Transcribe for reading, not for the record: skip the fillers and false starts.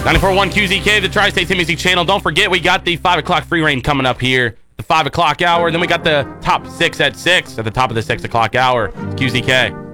94.1 QZK, the Tri-State Music Channel. Don't forget, we got the 5 o'clock free reign coming up here, the 5 o'clock hour. Then we got the top 6 at 6 at the top of the 6 o'clock hour. It's QZK.